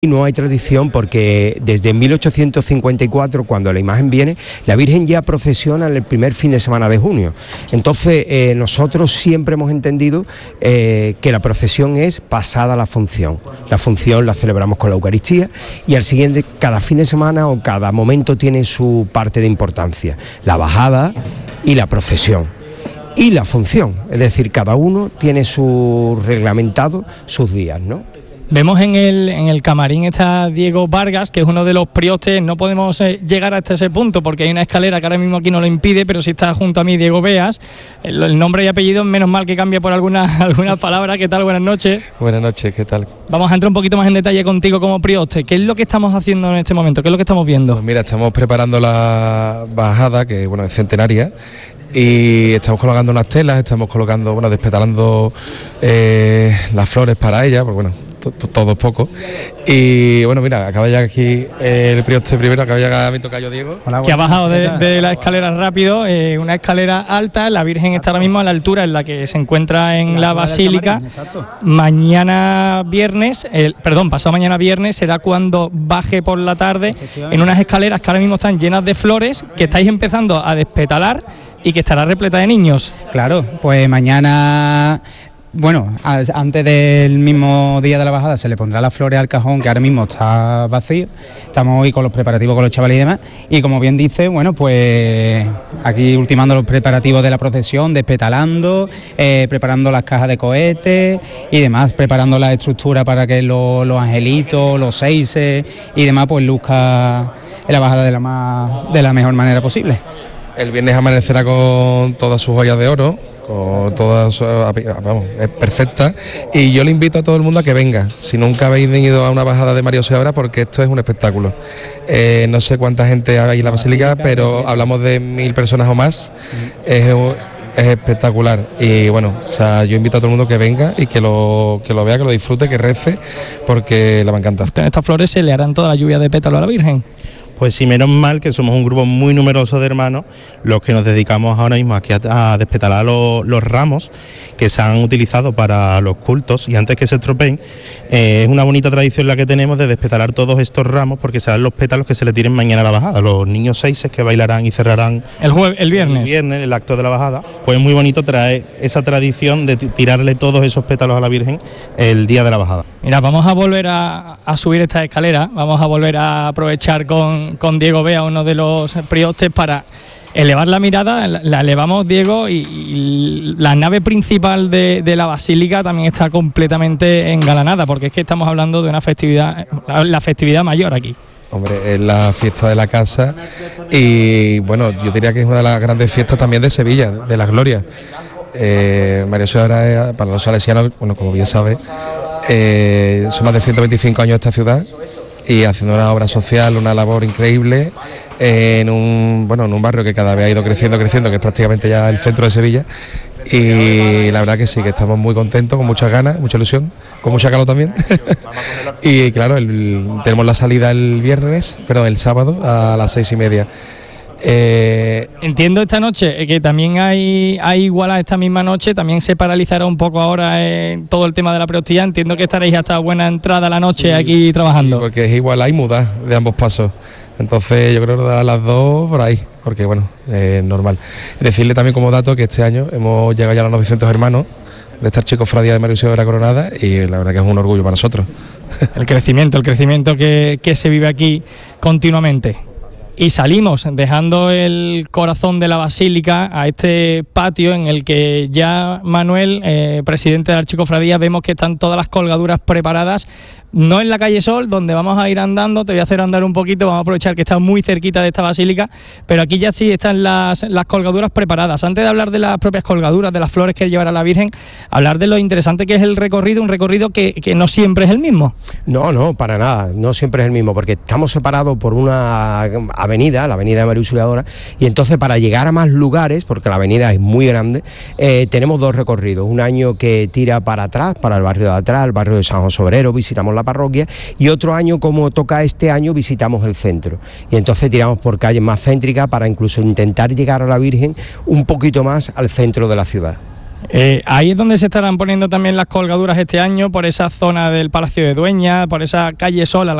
No hay tradición porque desde 1854, cuando la imagen viene, la Virgen ya procesiona en el primer fin de semana de junio. Entonces nosotros siempre hemos entendido que la procesión es pasada la función. La función la celebramos con la Eucaristía y al siguiente, cada fin de semana o cada momento tiene su parte de importancia. La bajada y la procesión. Y la función, es decir, cada uno tiene su reglamentado sus días, ¿no? Vemos en el camarín está Diego Vargas, que es uno de los priostes. No podemos llegar hasta ese punto porque hay una escalera que ahora mismo aquí no lo impide, pero sí está junto a mí Diego Beas. El nombre y apellido, menos mal que cambia por algunas palabras. ¿Qué tal? Buenas noches. Buenas noches, ¿qué tal? Vamos a entrar un poquito más en detalle contigo como prioste. ¿Qué es lo que estamos haciendo en este momento? ¿Qué es lo que estamos viendo? Pues mira, estamos preparando la bajada, que bueno, es centenaria. Y estamos colocando unas telas, estamos colocando, despetalando las flores para ella, pues bueno, todo es poco. Y bueno, mira, acaba ya aquí el prioste primero, acaba ya mi tocayo Diego. Hola, que ha bajado de la escalera rápido, una escalera alta. La Virgen está ahora mismo a la altura en la que se encuentra en la basílica. Mañana viernes, pasado mañana viernes será cuando baje por la tarde en unas escaleras que ahora mismo están llenas de flores, que estáis empezando a despetalar y que estará repleta de niños. Claro, pues mañana, antes del mismo día de la bajada se le pondrá las flores al cajón, que ahora mismo está vacío. Estamos hoy con los preparativos con los chavales y demás. Y como bien dice, pues aquí ultimando los preparativos de la procesión, despetalando, preparando las cajas de cohetes y demás, preparando la estructura para que los angelitos, los seises y demás, pues luzca en la bajada de la mejor manera posible. El viernes amanecerá con todas sus joyas de oro, con todas, es perfecta, y yo le invito a todo el mundo a que venga, si nunca habéis venido a una bajada de María Auxiliadora, porque esto es un espectáculo. No sé cuánta gente hay en la basílica, pero hablamos de 1000 personas o más. Es espectacular y yo invito a todo el mundo que venga y que lo vea, que lo disfrute, que rece, porque le va a encantar. ¿Estas flores se le harán toda la lluvia de pétalos a la Virgen? Pues sí, menos mal que somos un grupo muy numeroso de hermanos los que nos dedicamos ahora mismo aquí a despetalar los ramos que se han utilizado para los cultos, y antes que se estropeen, es una bonita tradición la que tenemos de despetalar todos estos ramos, porque serán los pétalos que se le tiren mañana a la bajada, los niños seises que bailarán y cerrarán el viernes, el acto de la bajada. Pues es muy bonito traer esa tradición de tirarle todos esos pétalos a la Virgen el día de la bajada. Mira, vamos a volver a subir esta escalera, vamos a volver a aprovechar con Diego Bea, uno de los priostes, para elevar la mirada. La elevamos, Diego, y la nave principal de la basílica también está completamente engalanada, porque es que estamos hablando de una festividad, la festividad mayor aquí. Hombre, es la fiesta de la casa y yo diría que es una de las grandes fiestas también de Sevilla, de las glorias. María Auxiliadora, para los salesianos, como bien sabes, son más de 125 años de esta ciudad y haciendo una obra social, una labor increíble en un barrio que cada vez ha ido creciendo, que es prácticamente ya el centro de Sevilla. Y la verdad que sí, que estamos muy contentos, con muchas ganas, mucha ilusión, con mucha calor también. Y claro, tenemos la salida el sábado a las 6:30. Entiendo esta noche que también hay igual a esta misma noche, también se paralizará un poco ahora todo el tema de la priostía. Entiendo que estaréis hasta buena entrada la noche aquí trabajando. Sí, porque es igual, hay muda de ambos pasos. Entonces yo creo que a las 2 por ahí, porque normal. Decirle también como dato que este año hemos llegado ya a los 900 hermanos de esta Archicofradía de María Auxiliadora Coronada, y la verdad que es un orgullo para nosotros. El crecimiento que se vive aquí continuamente. Y salimos dejando el corazón de la basílica a este patio en el que ya Manuel, presidente de la Archicofradía, vemos que están todas las colgaduras preparadas. No en la calle Sol, donde vamos a ir andando, te voy a hacer andar un poquito, vamos a aprovechar que está muy cerquita de esta basílica, pero aquí ya sí están las colgaduras preparadas. Antes de hablar de las propias colgaduras, de las flores que llevará la Virgen, hablar de lo interesante que es el recorrido, un recorrido que no siempre es el mismo. No, para nada, no siempre es el mismo, porque estamos separados por una avenida, la avenida de María Auxiliadora, y entonces para llegar a más lugares, porque la avenida es muy grande, tenemos dos recorridos. Un año que tira para atrás, para el barrio de atrás, el barrio de San José Obrero, visitamos la parroquia, y otro año, como toca este año, visitamos el centro, y entonces tiramos por calles más céntricas para incluso intentar llegar a la Virgen un poquito más al centro de la ciudad. Ahí es donde se estarán poniendo también las colgaduras este año, por esa zona del Palacio de Dueñas, por esa calle Sola,